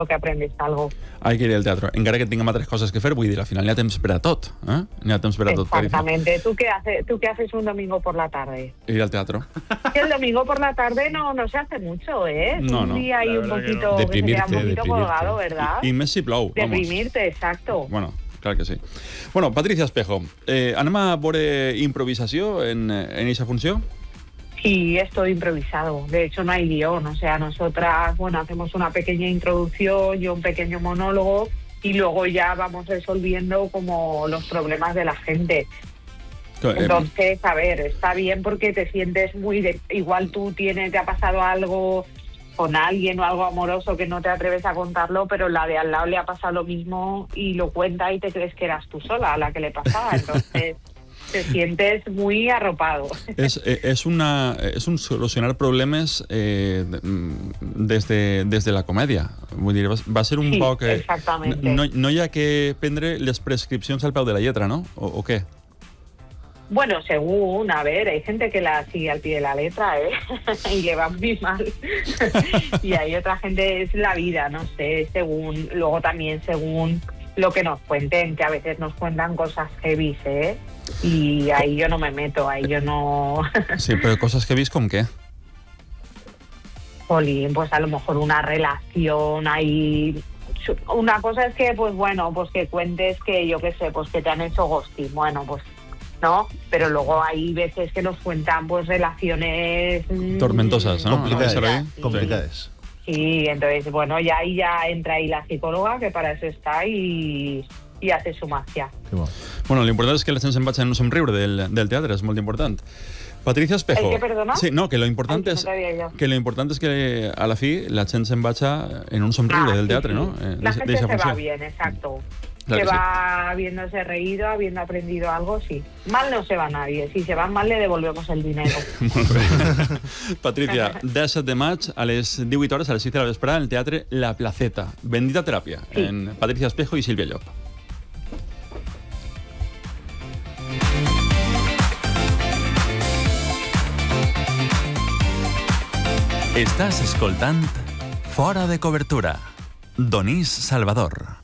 que aprendes algo. Hay que ir al teatre. Encara que tinguem altres coses que fer, vull dir, al final n'hi ha temps per a tot. N'hi ha temps per a tot. Exactamente. ¿Tú qué haces un domingo por la tarde? Ir al teatre. El domingo por la tarde no se hace mucho, ¿eh? No, un día ahí un poquito, no. que se queda un poquito colgado, ¿verdad? I més si plou. Deprimirte, exacto. Bueno, clar que sí. Bueno, Patricia Espejo, anem a veure improvisació en eixa funció? Sí, es todo improvisado. De hecho, no hay guión. O sea, nosotras, hacemos una pequeña introducción, yo un pequeño monólogo y luego ya vamos resolviendo como los problemas de la gente. Entonces, a ver, está bien porque te sientes igual te ha pasado algo con alguien o algo amoroso que no te atreves a contarlo, pero la de al lado le ha pasado lo mismo y lo cuenta y te crees que eras tú sola a la que le pasaba. Entonces... te sientes muy arropado. És un solucionar problemes des de la comèdia. Vull dir, va ser un poc... No hi ha que prendre les prescripcions al peu de la lletra, ¿no? ¿O qué? Bueno, según, a ver, hay gente que la sigue al pie de la letra, y le va muy mal. Y hay otra gente, es la vida, no sé, luego también según lo que nos cuenten, que a veces nos cuentan cosas heavy, y ahí yo no me meto, ahí yo no... Sí, pero cosas heavy, ¿con qué? Jolín, pues a lo mejor una relación, ahí... Una cosa es que, pues que cuentes que, yo qué sé, pues que te han hecho ghosting, pues... ¿no? Pero luego hay veces que nos cuentan, pues, relaciones... tormentosas, ¿no? Complicadas. Sí, entonces, ya ahí ya entra ahí la psicóloga, que para eso está, y hace su magia. Bueno, l'important és que la gent se'n vagi a no somriure del teatre, és molt important. Patricia Espejo. ¿El qué, perdona? Sí, no, que lo importante es que a la fi la gent se'n vagi en un somriure del teatre, ¿no? La gente se va bien, exacto. Claro, se va habiéndose reído, habiendo aprendido algo, sí. Mal no se va nadie. Si se van mal, le devolvemos el dinero. Molt bé. Patricia, 17 de maig a les 18 hores, a les 6 de la vesprada, en el Teatre La Placeta. Bendita teràpia, en Patricia Espejo i Sílvia Llop. Estàs escoltant Fora de Cobertura. Donís Salvador.